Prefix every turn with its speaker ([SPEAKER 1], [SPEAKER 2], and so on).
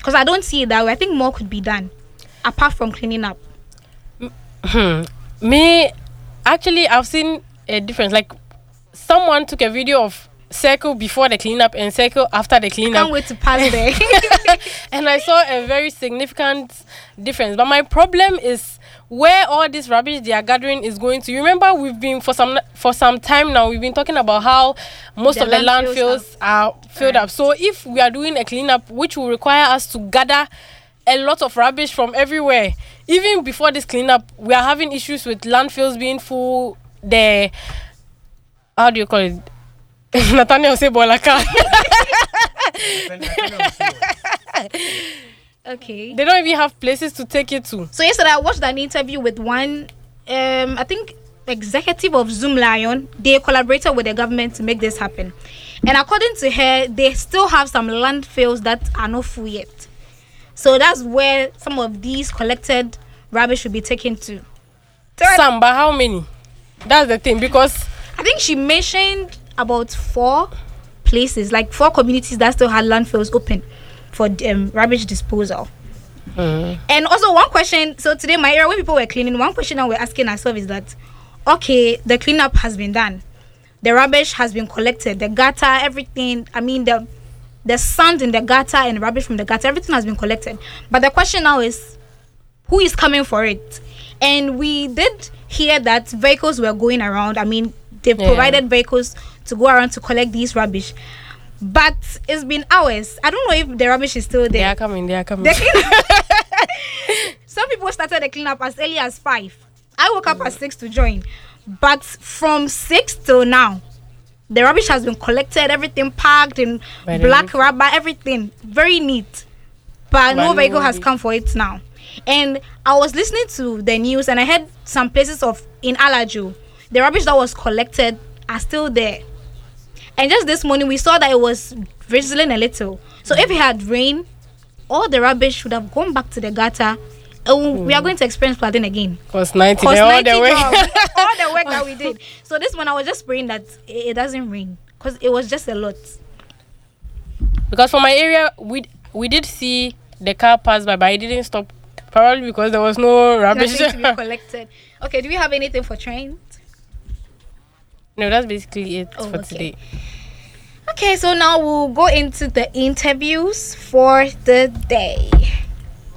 [SPEAKER 1] Because I don't see it that way. I think more could be done apart from cleaning up.
[SPEAKER 2] Me, actually, I've seen a difference. Like, someone took a video of circle before the cleanup and circle after the cleanup.
[SPEAKER 1] Can't wait to pass there.
[SPEAKER 2] And I saw a very significant difference. But my problem is where all this rubbish they are gathering is going to. You remember we've been for some time now, we've been talking about how most of the landfills are filled up. So if we are doing a cleanup which will require us to gather a lot of rubbish from everywhere, even before this cleanup, we are having issues with landfills being full. How do you call it? Nathaniel say Bolaka.
[SPEAKER 1] Okay.
[SPEAKER 2] They don't even have places to take it to.
[SPEAKER 1] So yesterday I watched an interview with one, I think, executive of Zoom Lion. They collaborated with the government to make this happen. And according to her, they still have some landfills that are not full yet. So that's where some of these collected rubbish should be taken to.
[SPEAKER 2] Some, but how many? That's the thing, because
[SPEAKER 1] I think she mentioned about 4 places, like 4 communities that still had landfills open for rubbish disposal. And also one question, so today my area when people were cleaning, one question that we're asking ourselves is that, okay, the cleanup has been done, the rubbish has been collected, the gutter, everything, I mean the sand in the gutter and rubbish from the gutter, everything has been collected, but the question now is who is coming for it? And we did hear that vehicles were going around. I mean, they've provided vehicles to go around to collect these rubbish. But it's been hours. I don't know if the rubbish is still there.
[SPEAKER 2] They are coming.
[SPEAKER 1] Some people started the cleanup as early as 5. I woke up at 6 to join. But from 6 till now, the rubbish has been collected, everything packed in black rubber, everything. Very neat. But no vehicle has come for it now. And I was listening to the news and I heard some places in Alajo, the rubbish that was collected are still there. And just this morning we saw that it was drizzling a little. So if it had rained, all the rubbish would have gone back to the gutter. We are going to experience flooding again.
[SPEAKER 2] Cost 90
[SPEAKER 1] all
[SPEAKER 2] the way.
[SPEAKER 1] All the work that we did. So this one I was just praying that it doesn't rain because it was just a lot.
[SPEAKER 2] Because for my area, we did see the car pass by, but it didn't stop. Probably because there was no rubbish
[SPEAKER 1] to be collected. Okay, do we have anything for trains?
[SPEAKER 2] No, that's basically it for today.
[SPEAKER 1] Okay, so now we'll go into the interviews for the day.